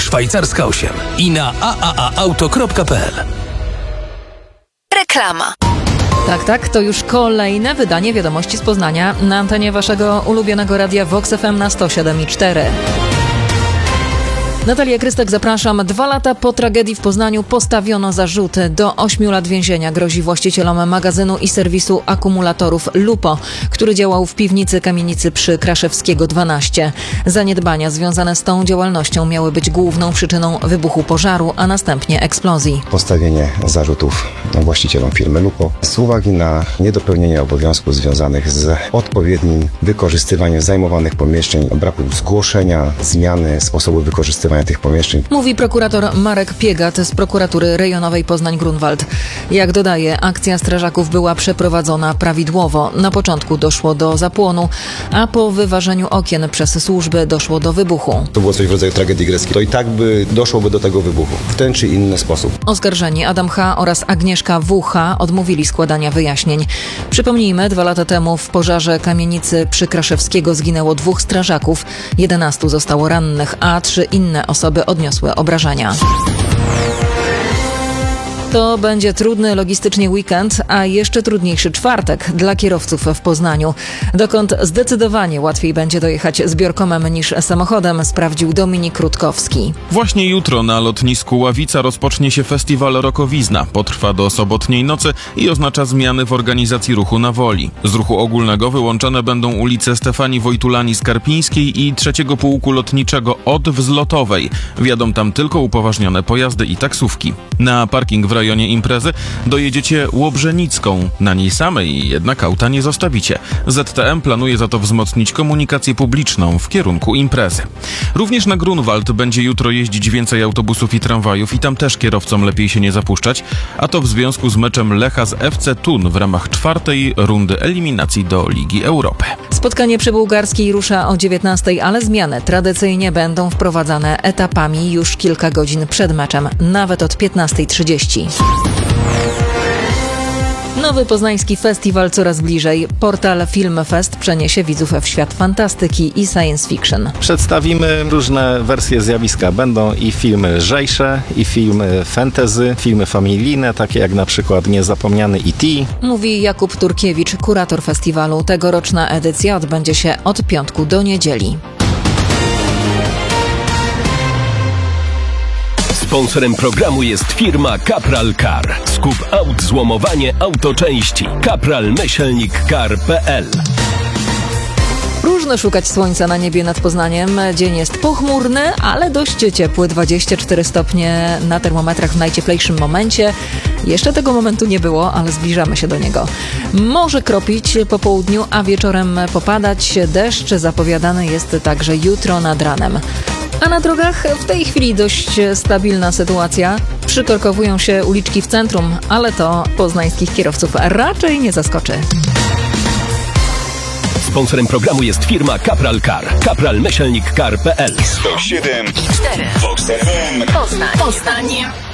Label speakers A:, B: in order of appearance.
A: szwajcarska 8 i na aaauto.pl.
B: Reklama.
C: Tak, to już kolejne wydanie Wiadomości z Poznania na antenie waszego ulubionego radia Vox FM na 107,4. Natalia Krystek, zapraszam. 2 lata po tragedii w Poznaniu postawiono zarzut. Do 8 lat więzienia grozi właścicielom magazynu i serwisu akumulatorów Lupo, który działał w piwnicy kamienicy przy Kraszewskiego 12. Zaniedbania związane z tą działalnością miały być główną przyczyną wybuchu pożaru, a następnie eksplozji.
D: Postawienie zarzutów właścicielom firmy Lupo z uwagi na niedopełnienie obowiązków związanych z odpowiednim wykorzystywaniem zajmowanych pomieszczeń, braku zgłoszenia, zmiany sposobu wykorzystywania tych pomieszczeń.
C: Mówi prokurator Marek Piegat z prokuratury rejonowej Poznań-Grunwald. Jak dodaje, akcja strażaków była przeprowadzona prawidłowo. Na początku doszło do zapłonu, a po wyważeniu okien przez służby doszło do wybuchu.
D: To było coś w rodzaju tragedii greckiej. To i tak doszłoby do tego wybuchu w ten czy inny sposób.
C: Oskarżeni Adam H. oraz Agnieszka W.H. odmówili składania wyjaśnień. Przypomnijmy, 2 lata temu w pożarze kamienicy przy Kraszewskiego zginęło 2 strażaków, 11 zostało rannych, a 3 inne osoby odniosły obrażenia. To będzie trudny logistycznie weekend, a jeszcze trudniejszy czwartek dla kierowców w Poznaniu, dokąd zdecydowanie łatwiej będzie dojechać zbiorkomem niż samochodem, sprawdził Dominik Rutkowski.
E: Właśnie jutro na lotnisku Ławica rozpocznie się festiwal Rokowizna. Potrwa do sobotniej nocy i oznacza zmiany w organizacji ruchu na Woli. Z ruchu ogólnego wyłączone będą ulice Stefanii Wojtulani-Skarpińskiej i 3. Pułku Lotniczego od Wzlotowej. Wjadą tam tylko upoważnione pojazdy i taksówki. Na parking w rejonie imprezy dojedziecie Łobrzenicką. Na niej samej jednak auta nie zostawicie. ZTM planuje za to wzmocnić komunikację publiczną w kierunku imprezy. Również na Grunwald będzie jutro jeździć więcej autobusów i tramwajów i tam też kierowcom lepiej się nie zapuszczać, a to w związku z meczem Lecha z FC Thun w ramach 4. rundy eliminacji do Ligi Europy.
C: Spotkanie przybułgarskiej rusza o 19:00, ale zmiany tradycyjnie będą wprowadzane etapami już kilka godzin przed meczem, nawet od 15:30. Nowy poznański festiwal coraz bliżej. Portal Filmfest przeniesie widzów w świat fantastyki i science fiction.
F: Przedstawimy różne wersje zjawiska. Będą i filmy lżejsze, i filmy fantasy, filmy familijne, takie jak na przykład Niezapomniany E.T.
C: Mówi Jakub Turkiewicz, kurator festiwalu. Tegoroczna edycja odbędzie się od piątku do niedzieli.
A: Sponsorem programu jest firma Kapral Car. Skup aut, złomowanie, autoczęści. Kapral-car.pl.
C: Próżno szukać słońca na niebie nad Poznaniem. Dzień jest pochmurny, ale dość ciepły. 24 stopnie na termometrach w najcieplejszym momencie. Jeszcze tego momentu nie było, ale zbliżamy się do niego. Może kropić po południu, a wieczorem popadać. Deszcz zapowiadany jest także jutro nad ranem. A na drogach w tej chwili dość stabilna sytuacja. Przykorkowują się uliczki w centrum, ale to poznańskich kierowców raczej nie zaskoczy.
A: Sponsorem programu jest firma Kapral Car. Kapral-car.pl.
G: 107,4 Vox FM
B: Poznań.